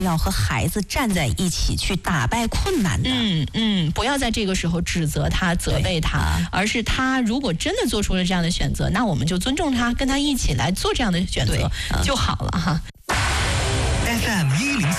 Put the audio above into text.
要和孩子站在一起去打败困难的。 不要在这个时候指责他、责备他，而是他如果真的做出了这样的选择，那我们就尊重他，跟他一起来做这样的选择就好了哈。 FM 104